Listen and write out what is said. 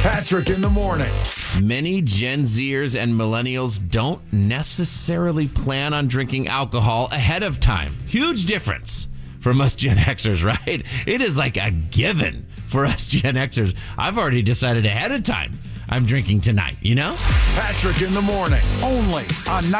Patrick in the morning. Many Gen Zers and millennials don't necessarily plan on drinking alcohol ahead of time. Huge difference from us Gen Xers, right? It is like a given for us Gen Xers. I've already decided ahead of time I'm drinking tonight, you know? Patrick in the morning, only on